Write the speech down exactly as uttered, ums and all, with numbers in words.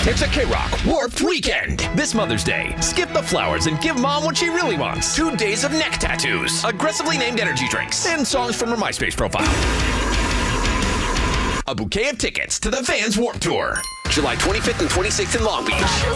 It's a K-Rock Warped Weekend. This Mother's Day, skip the flowers and give Mom what she really wants. Two days of neck tattoos, aggressively named energy drinks, and songs from her MySpace profile. A bouquet of tickets to the Vans Warped Tour. July twenty-fifth and twenty-sixth in Long Beach.